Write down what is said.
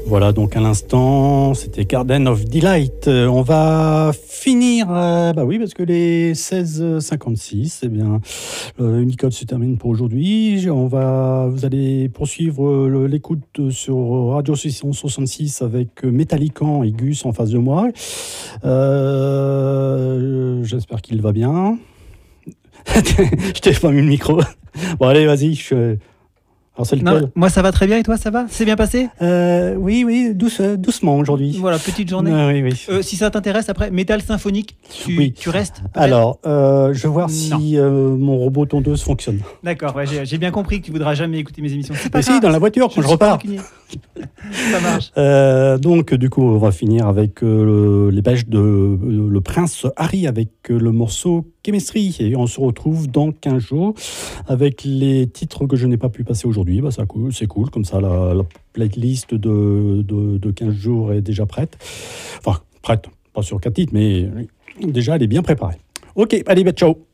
Voilà, donc à l'instant, c'était Garden of Delight. On va finir, oui, parce que les 16h56, eh bien, Unicode se termine pour aujourd'hui. Vous allez poursuivre l'écoute sur Radio 666 avec Métallican et Gus en face de moi. J'espère qu'il va bien. Je t'ai pas mis le micro. Bon, allez, vas-y, Alors, c'est lequel ? Non, moi ça va très bien et toi ça va ? C'est bien passé ? Oui, doucement aujourd'hui. Voilà, petite journée. Oui. Si ça t'intéresse, après, métal symphonique, tu restes peut-être ? Alors, je vais voir si mon robot tondeuse fonctionne. D'accord, ouais, j'ai bien compris que tu voudras jamais écouter mes émissions. C'est pas Mais si, dans la voiture, quand je repars. Ça marche. Donc, du coup, on va finir avec les bêches de le prince Harry avec le morceau Chemistry. Et on se retrouve dans 15 jours avec les titres que je n'ai pas pu passer aujourd'hui. C'est cool, comme ça, la playlist de 15 jours est déjà prête. Enfin, prête, pas sur 4 titres, mais déjà, elle est bien préparée. Ok, allez, ciao.